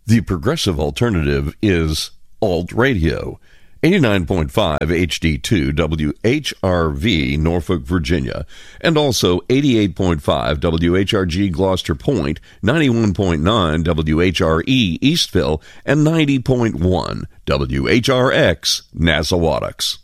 The progressive alternative is Alt Radio. 89.5 HD2 WHRV, Norfolk, Virginia, and also 88.5 WHRG, Gloucester Point, 91.9 WHRE, Eastville, and 90.1 WHRX, Nassawadox.